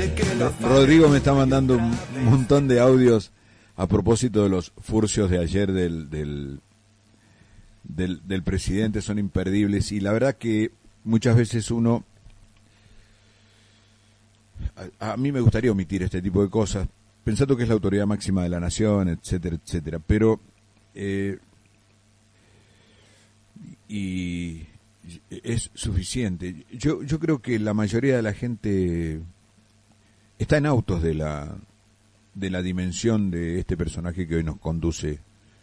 Rodrigo me está mandando un montón de audios a propósito de los furcios de ayer del presidente, son imperdibles, y la verdad que muchas veces uno, a mí me gustaría omitir este tipo de cosas, pensando que es la autoridad máxima de la nación, etcétera, etcétera, pero y es suficiente. Yo creo que la mayoría de la gente está en autos de la dimensión de este personaje que hoy nos conduce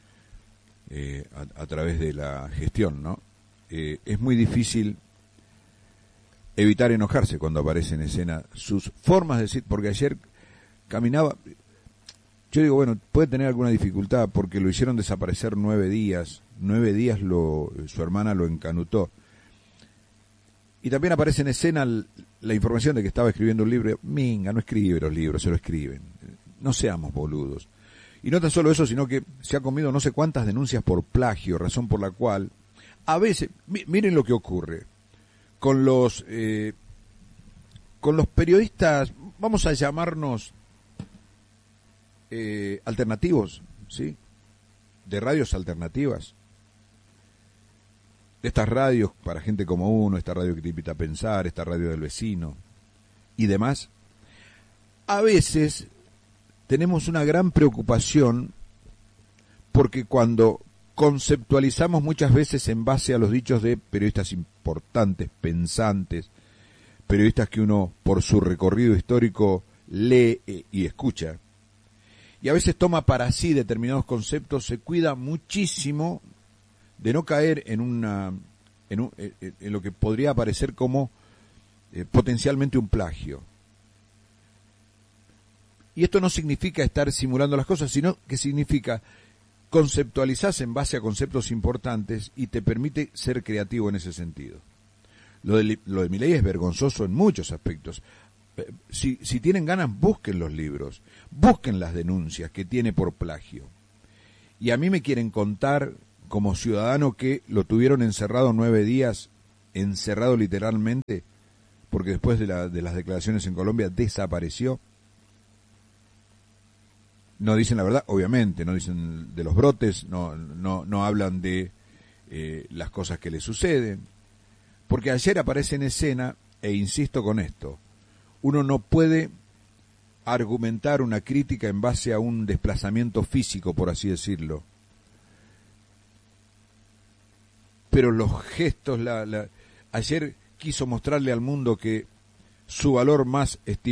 a través de la gestión, ¿no? Es muy difícil evitar enojarse cuando aparece en escena sus formas de decir, porque ayer caminaba, yo digo, bueno, puede tener alguna dificultad porque lo hicieron desaparecer 9 días su hermana lo encanutó, y también aparece en escena la información de que estaba escribiendo un libro. Minga, no escribe los libros, se lo escriben, no seamos boludos. Y no tan solo eso, sino que se ha comido no sé cuántas denuncias por plagio, razón por la cual a veces, miren lo que ocurre con los periodistas, vamos a llamarnos alternativos, ¿sí? De radios alternativas, de estas radios para gente como uno, esta radio que te invita a pensar, esta radio del vecino y demás. A veces tenemos una gran preocupación porque cuando conceptualizamos muchas veces en base a los dichos de periodistas importantes, pensantes, periodistas que uno por su recorrido histórico lee y escucha, y a veces toma para sí determinados conceptos, se cuida muchísimo de no caer en lo que podría aparecer como potencialmente un plagio. Y esto no significa estar simulando las cosas, sino que significa conceptualizarse en base a conceptos importantes y te permite ser creativo en ese sentido. Lo de Milei es vergonzoso en muchos aspectos. Si tienen ganas, busquen los libros, busquen las denuncias que tiene por plagio. Y a mí me quieren contar, como ciudadano, que lo tuvieron encerrado 9 días, encerrado literalmente, porque después de las declaraciones en Colombia desapareció. No dicen la verdad, obviamente, no dicen de los brotes, no hablan de las cosas que le suceden, porque ayer aparece en escena, e insisto con esto, uno no puede argumentar una crítica en base a un desplazamiento físico, por así decirlo, pero los gestos, ayer quiso mostrarle al mundo que su valor más estimado